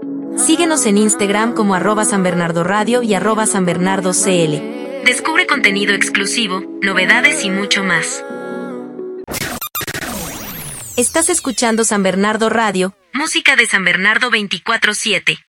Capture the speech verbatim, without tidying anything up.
Síguenos en Instagram como arroba San Bernardo Radio y arroba San Bernardo C L. Descubre contenido exclusivo, novedades y mucho más. Estás escuchando San Bernardo Radio, música de San Bernardo veinticuatro siete.